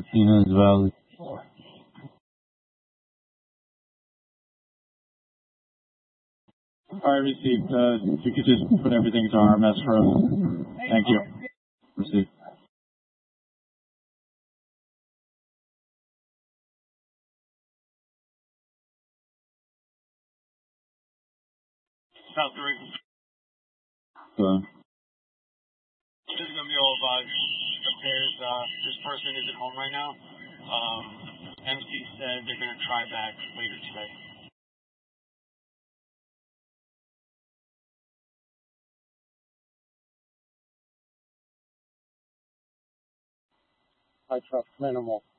Martinez Valley. All right, received. If you could just put everything to RMS for us. Thank you. Received. South 3. This is going to be all about repairs. This person isn't home right now. MC said they're going to try back later today. I trust minimal.